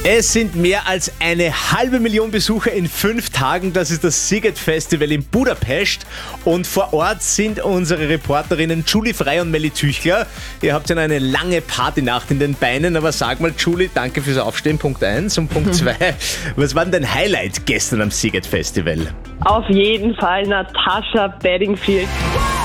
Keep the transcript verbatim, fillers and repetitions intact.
Es sind mehr als eine halbe Million Besucher in fünf Tagen. Das ist das Sziget Festival in Budapest. Und vor Ort sind unsere Reporterinnen Julie Frey und Melly Tüchler. Ihr habt ja eine lange Partynacht in den Beinen. Aber sag mal, Julie, danke fürs Aufstehen, Punkt eins. Und Punkt zwei, was war denn dein Highlight gestern am Sziget Festival? Auf jeden Fall Natasha Bedingfield.